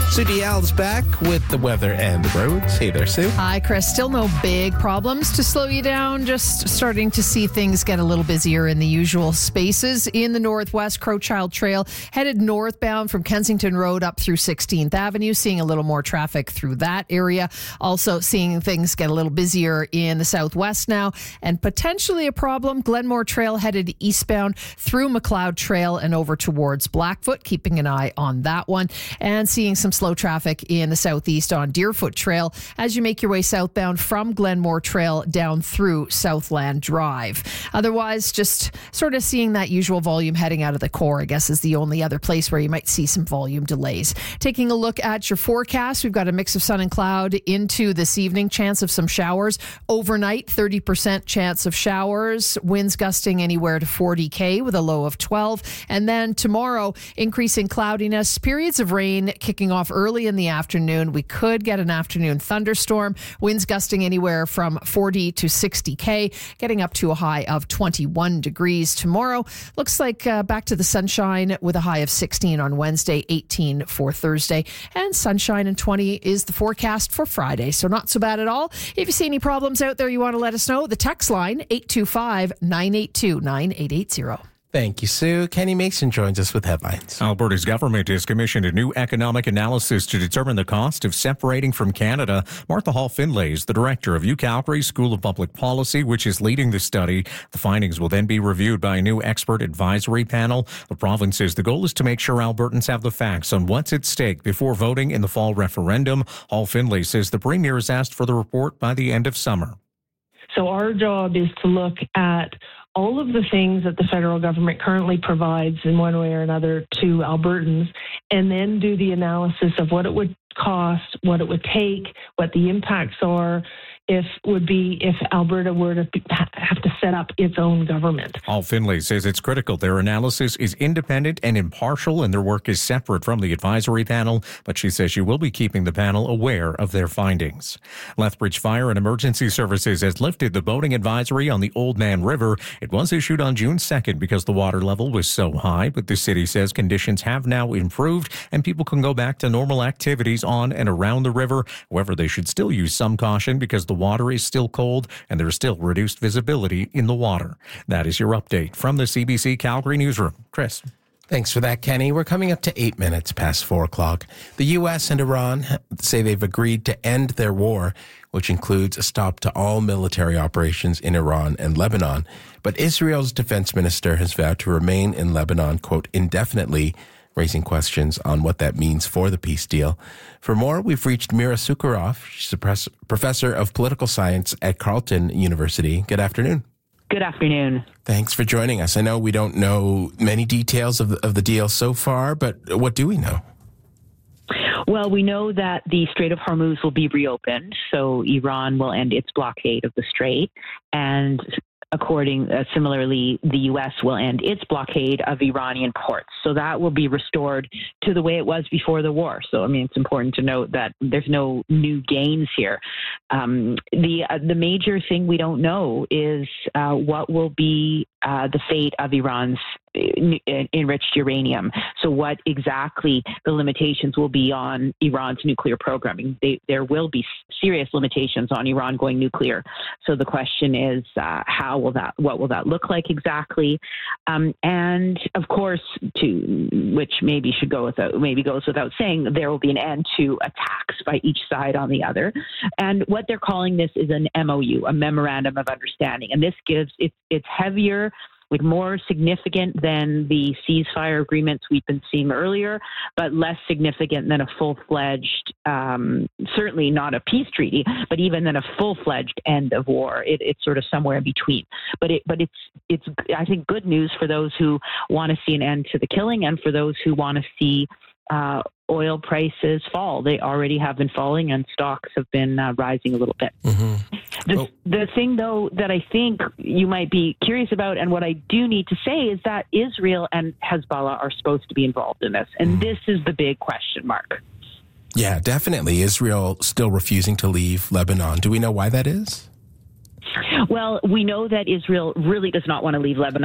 Sue DL is back with the weather and the roads. Hey there, Sue. Hi, Chris. Still no big problems to slow you down. Just starting to see things get a little busier in the usual spaces. In the northwest, Crowchild Trail headed northbound from Kensington Road up through 16th Avenue. Seeing a little more traffic through that area. Also seeing things get a little busier in the southwest now. And potentially a problem, Glenmore Trail headed eastbound through McLeod Trail and over towards Blackfoot. Keeping an eye on that one. And seeing some slow traffic in the southeast on Deerfoot Trail as you make your way southbound from Glenmore Trail down through Southland Drive. Otherwise, just sort of seeing that usual volume heading out of the core, I guess, is the only other place where you might see some volume delays. Taking a look at your forecast, we've got a mix of sun and cloud into this evening. Chance of some showers. Overnight, 30% chance of showers. Winds gusting anywhere to 40 km with a low of 12. And then tomorrow, increasing cloudiness. Periods of rain kicking off early in the afternoon. We could get an afternoon thunderstorm. Winds gusting anywhere from 40 to 60 km, getting up to a high of 21 degrees tomorrow. Looks like back to the sunshine with a high of 16 on Wednesday, 18 for Thursday, and sunshine and 20 is the forecast for Friday. So not so bad at all. If you see any problems out there you want to let us know, the text line 825-982-9880. Thank you, Sue. Kenny Mason joins us with headlines. Alberta's government has commissioned a new economic analysis to determine the cost of separating from Canada. Martha Hall-Finlay is the director of UCalgary School of Public Policy, which is leading the study. The findings will then be reviewed by a new expert advisory panel. The province says the goal is to make sure Albertans have the facts on what's at stake before voting in the fall referendum. Hall-Finlay says the premier has asked for the report by the end of summer. So our job is to look at all of the things that the federal government currently provides in one way or another to Albertans, and then do the analysis of what it would cost, what it would take, what the impacts are, if Alberta were to have to set up its own government. Hall-Finlay says it's critical their analysis is independent and impartial and their work is separate from the advisory panel, but she says she will be keeping the panel aware of their findings. Lethbridge Fire and Emergency Services has lifted the boating advisory on the Oldman River. It was issued on June 2nd because the water level was so high, but the city says conditions have now improved and people can go back to normal activities on and around the river. However, they should still use some caution because the water is still cold and there's still reduced visibility in the water. That is your update from the CBC Calgary Newsroom. Chris. Thanks for that, Kenny. We're coming up to 8 minutes past 4 o'clock. The U.S. and Iran say they've agreed to end their war, which includes a stop to all military operations in Iran and Lebanon. But Israel's defense minister has vowed to remain in Lebanon, quote, indefinitely, raising questions on what that means for the peace deal. For more, we've reached Mira Sukharov. She's a professor of political science at Carleton University. Good afternoon. Good afternoon. Thanks for joining us. I know we don't know many details of the deal so far, but what do we know? Well, we know that the Strait of Hormuz will be reopened, so Iran will end its blockade of the strait, and similarly, the U.S. will end its blockade of Iranian ports. So that will be restored to the way it was before the war. So, it's important to note that there's no new gains here. The major thing we don't know is what will be the fate of Iran's enriched uranium. So what exactly the limitations will be on Iran's nuclear programming. There will be serious limitations on Iran going nuclear. So the question is, what will that look like exactly? And of course, which maybe goes without saying, there will be an end to attacks by each side on the other. And what they're calling this is an MOU, a memorandum of understanding. And this it's heavier, more significant than the ceasefire agreements we've been seeing earlier, but less significant than a full-fledged, certainly not a peace treaty, but even than a full-fledged end of war. It's sort of somewhere in between. But it's I think good news for those who want to see an end to the killing and for those who want to see oil prices fall. They already have been falling and stocks have been rising a little bit. Mm-hmm. The thing, though, that I think you might be curious about, and what I do need to say, is that Israel and Hezbollah are supposed to be involved in this. And this is the big question mark. Yeah, definitely. Israel still refusing to leave Lebanon. Do we know why that is? Well, we know that Israel really does not want to leave Lebanon,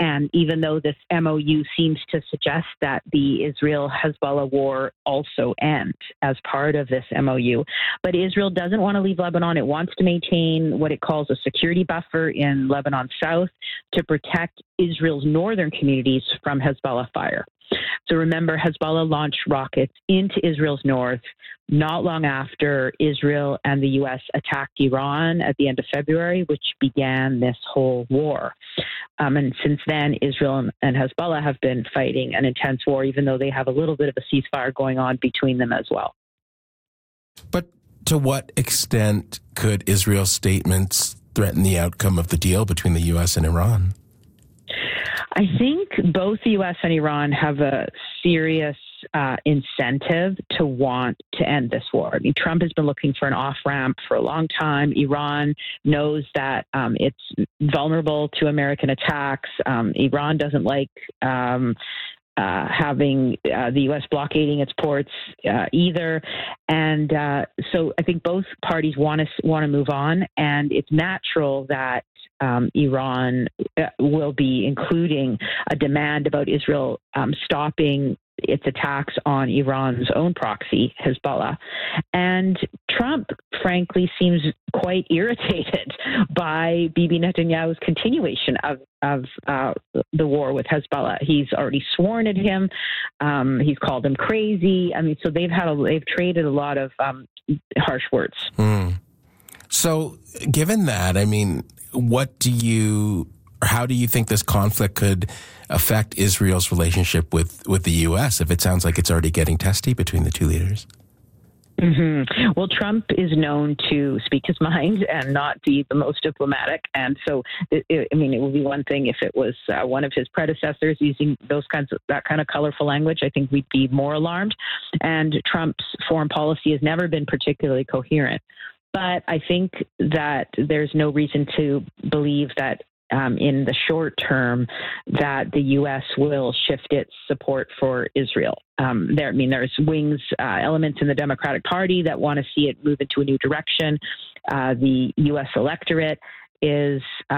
And even though this MOU seems to suggest that the Israel-Hezbollah war also end as part of this MOU, but Israel doesn't want to leave Lebanon. It wants to maintain what it calls a security buffer in Lebanon south to protect Israel's northern communities from Hezbollah fire. So remember, Hezbollah launched rockets into Israel's north not long after Israel and the U.S. attacked Iran at the end of February, which began this whole war. And since then, Israel and Hezbollah have been fighting an intense war, even though they have a little bit of a ceasefire going on between them as well. But to what extent could Israel's statements threaten the outcome of the deal between the U.S. and Iran? I think both the U.S. and Iran have a serious incentive to want to end this war. I mean, Trump has been looking for an off-ramp for a long time. Iran knows that it's vulnerable to American attacks. Iran doesn't like having the U.S. blockading its ports either. And so I think both parties want to move on, and it's natural that Iran will be including a demand about Israel stopping its attacks on Iran's own proxy, Hezbollah. And Trump, frankly, seems quite irritated by Bibi Netanyahu's continuation of the war with Hezbollah. He's already sworn at him. He's called him crazy. I mean, so they've traded a lot of harsh words. So given that, I mean, how do you think this conflict could affect Israel's relationship with the U.S. if it sounds like it's already getting testy between the two leaders? Mm-hmm. Well, Trump is known to speak his mind and not be the most diplomatic. And so, it would be one thing if it was one of his predecessors using that kind of colorful language. I think we'd be more alarmed. And Trump's foreign policy has never been particularly coherent. But I think that there's no reason to believe that in the short term that the U.S. will shift its support for Israel. There's elements in the Democratic Party that want to see it move into a new direction. The U.S. electorate is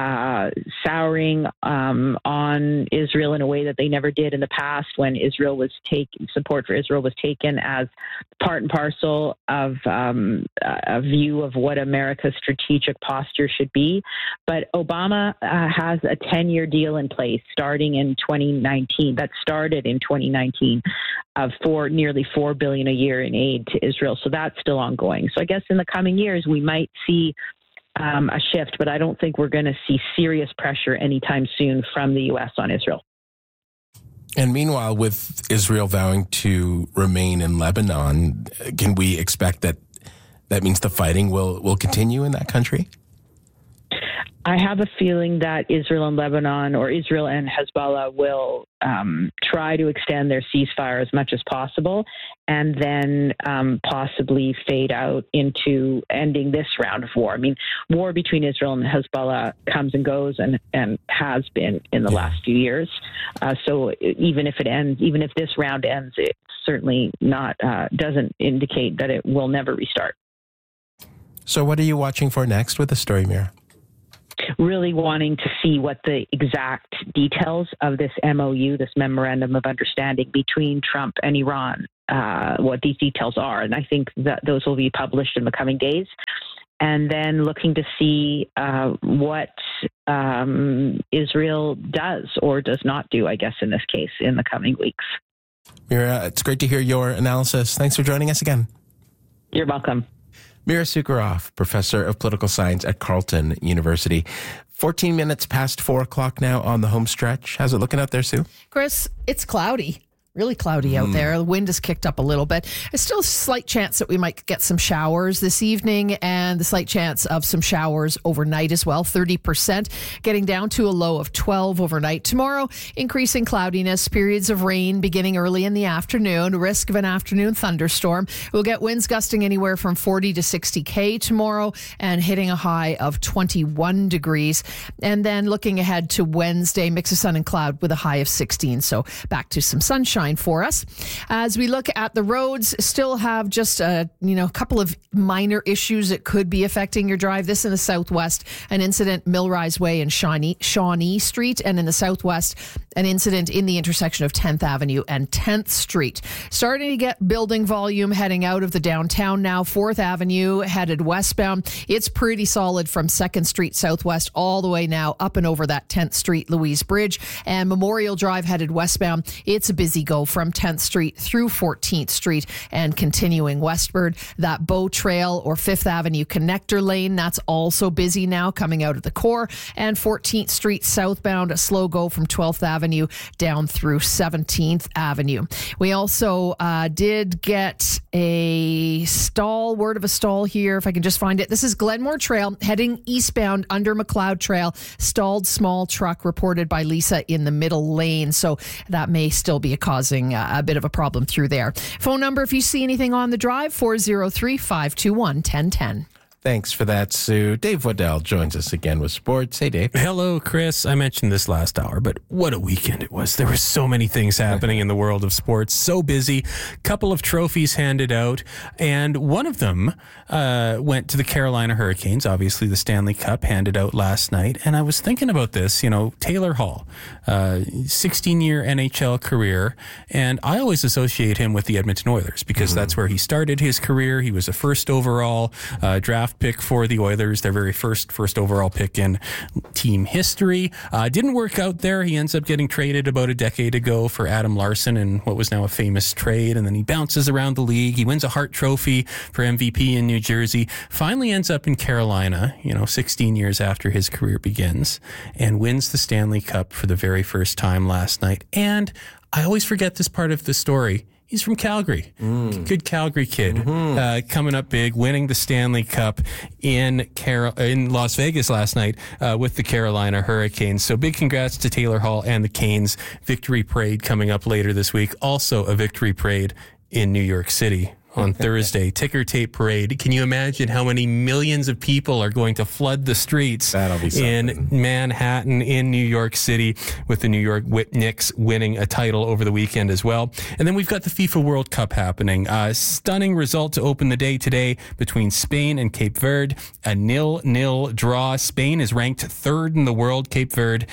souring on Israel in a way that they never did in the past, when support for Israel was taken as part and parcel of a view of what America's strategic posture should be. But Obama has a 10-year deal in place starting in 2019. That started in 2019 for nearly $4 billion a year in aid to Israel. So that's still ongoing. So I guess in the coming years we might see a shift, but I don't think we're going to see serious pressure anytime soon from the U.S. on Israel. And meanwhile, with Israel vowing to remain in Lebanon, can we expect that means the fighting will continue in that country? I have a feeling that Israel and Lebanon, or Israel and Hezbollah, will try to extend their ceasefire as much as possible, and then possibly fade out into ending this round of war. I mean, war between Israel and Hezbollah comes and goes, and has been in the last few years. So even if this round ends, it certainly doesn't indicate that it will never restart. So what are you watching for next with the story, Mira? Really wanting to see what the exact details of this MOU, this Memorandum of Understanding between Trump and Iran, what these details are. And I think that those will be published in the coming days. And then looking to see what Israel does or does not do, I guess, in this case, in the coming weeks. Mira, it's great to hear your analysis. Thanks for joining us again. You're welcome. Mira Sukharoff, professor of political science at Carleton University. 14 minutes past 4 o'clock now on the home stretch. How's it looking out there, Sue? Chris, it's cloudy. Really cloudy out there. The wind has kicked up a little bit. There's still a slight chance that we might get some showers this evening, and the slight chance of some showers overnight as well, 30%, getting down to a low of 12 overnight. Tomorrow, increasing cloudiness, periods of rain beginning early in the afternoon, risk of an afternoon thunderstorm. We'll get winds gusting anywhere from 40 to 60 km tomorrow and hitting a high of 21 degrees. And then looking ahead to Wednesday, mix of sun and cloud with a high of 16. So back to some sunshine sunshine for us. As we look at the roads, still have just a couple of minor issues that could be affecting your drive. This in the southwest, an incident Millrise Way and Shawnee Street, and in the southwest, an incident in the intersection of 10th Avenue and 10th Street. Starting to get building volume heading out of the downtown now. 4th Avenue headed westbound. It's pretty solid from 2nd Street southwest all the way now up and over that 10th Street Louise Bridge. And Memorial Drive headed westbound. It's a busy go from 10th Street through 14th Street and continuing westward. That Bow Trail or 5th Avenue connector lane, that's also busy now coming out of the core. And 14th Street southbound, a slow go from 12th Avenue down through 17th Avenue. We also did get word of a stall here, if I can just find it. This is Glenmore Trail heading eastbound under McLeod Trail. Stalled small truck reported by Lisa in the middle lane. So that may still be causing a bit of a problem through there. Phone number, if you see anything on the drive, 403-521-1010. Thanks for that, Sue. Dave Waddell joins us again with sports. Hey, Dave. Hello, Chris. I mentioned this last hour, but what a weekend it was. There were so many things happening in the world of sports. So busy. Couple of trophies handed out, and one of them went to the Carolina Hurricanes. Obviously, the Stanley Cup handed out last night, and I was thinking about this. Taylor Hall, 16-year NHL career, and I always associate him with the Edmonton Oilers because that's where he started his career. He was a first overall draft pick for the Oilers, their very first overall pick in team history. Didn't work out there. He ends up getting traded about a decade ago for Adam Larson in what was now a famous trade, and then he bounces around the league. He wins a Hart Trophy for MVP in New Jersey, finally ends up in Carolina, 16 years after his career begins, and wins the Stanley Cup for the very first time last night. And I always forget this part of the story. He's from Calgary. Good Calgary kid. Coming up big, winning the Stanley Cup in Las Vegas last night with the Carolina Hurricanes. So big congrats to Taylor Hall and the Canes. Victory parade coming up later this week. Also a victory parade in New York City on Thursday. Ticker tape parade. Can you imagine how many millions of people are going to flood the streets in Manhattan, in New York City, with the New York Knicks winning a title over the weekend as well. And then we've got the FIFA World Cup happening. Stunning result to open the day today between Spain and Cape Verde. A 0-0 draw. Spain is ranked 3rd in the world. Cape Verde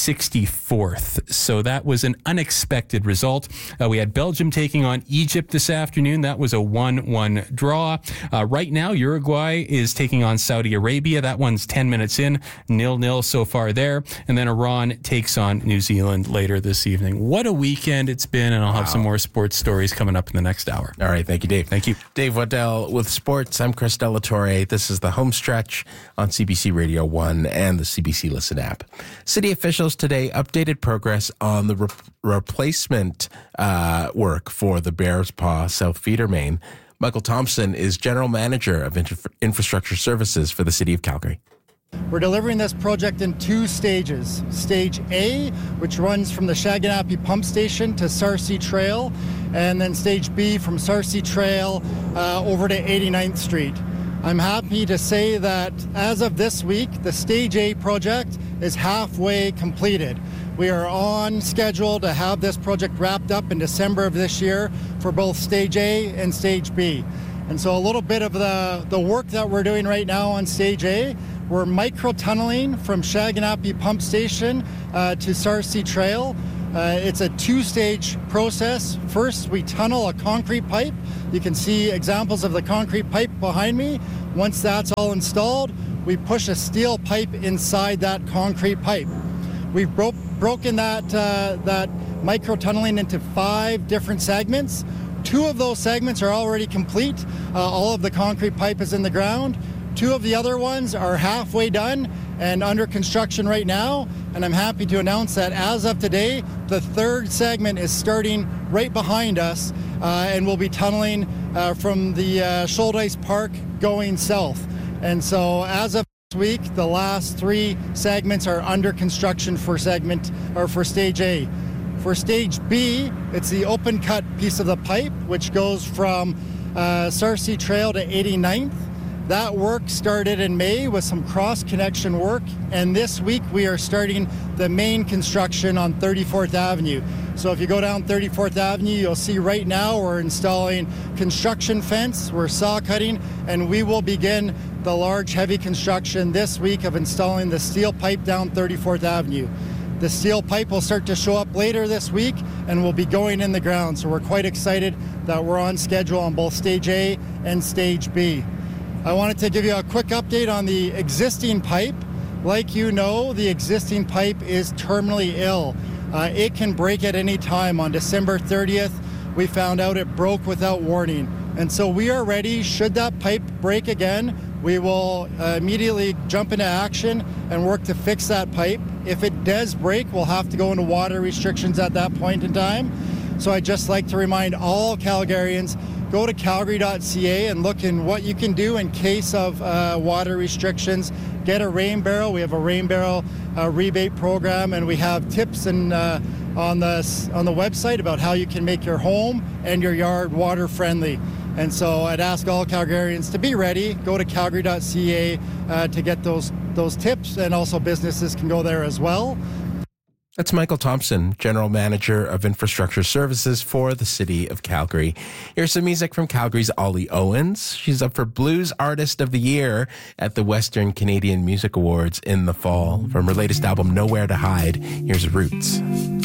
64th. So that was an unexpected result. We had Belgium taking on Egypt this afternoon. That was a 1-1 draw. Right now, Uruguay is taking on Saudi Arabia. That one's 10 minutes in, 0-0 so far there. And then Iran takes on New Zealand later this evening. What a weekend it's been, and I'll have some more sports stories coming up in the next hour. All right, thank you, Dave. Thank you. Dave Waddell with sports. I'm Chris Delatorre. This is the home stretch on CBC Radio 1 and the CBC Listen app. City officials today updated progress on the replacement work for the Bears Paw South Feeder main. Michael Thompson is General Manager of Infrastructure Services for the City of Calgary. We're delivering this project in 2 stages. Stage A, which runs from the Shaganappi Pump Station to Sarcee Trail, and then Stage B from Sarcee Trail over to 89th Street. I'm happy to say that as of this week, the Stage A project is halfway completed. We are on schedule to have this project wrapped up in December of this year for both Stage A and Stage B. And so a little bit of the work that we're doing right now on Stage A, we're micro-tunneling from Shaganappi Pump Station to Sarcee Trail. It's a 2-stage process. First, we tunnel a concrete pipe. You can see examples of the concrete pipe behind me. Once that's all installed, we push a steel pipe inside that concrete pipe. We've broken that micro-tunneling into 5 different segments. 2 of those segments are already complete. All of the concrete pipe is in the ground. 2 of the other ones are halfway done and under construction right now. And I'm happy to announce that as of today, the 3rd segment is starting right behind us and we'll be tunneling from the Shoaldice Park going south. And so as of week, the last 3 segments are under construction for Stage A. For Stage B, it's the open cut piece of the pipe, which goes from Sarcee Trail to 89th. That work started in May with some cross-connection work, and this week we are starting the main construction on 34th Avenue. So if you go down 34th Avenue, you'll see right now we're installing construction fence, we're saw cutting, and we will begin the large heavy construction this week of installing the steel pipe down 34th Avenue. The steel pipe will start to show up later this week and will be going in the ground. So we're quite excited that we're on schedule on both Stage A and Stage B. I wanted to give you a quick update on the existing pipe. Like you know, the existing pipe is terminally ill. It can break at any time. On December 30th, we found out it broke without warning. And so we are ready. Should that pipe break again, we will immediately jump into action and work to fix that pipe. If it does break, we'll have to go into water restrictions at that point in time. So I'd just like to remind all Calgarians, go to calgary.ca and look in what you can do in case of water restrictions. Get a rain barrel. We have a rain barrel rebate program, and we have tips and on the website about how you can make your home and your yard water friendly. And so I'd ask all Calgarians to be ready. Go to calgary.ca to get those tips, and also businesses can go there as well. That's Michael Thompson, General Manager of Infrastructure Services for the City of Calgary. Here's some music from Calgary's Ollie Owens. She's up for Blues Artist of the Year at the Western Canadian Music Awards in the fall. From her latest album, Nowhere to Hide, here's Roots.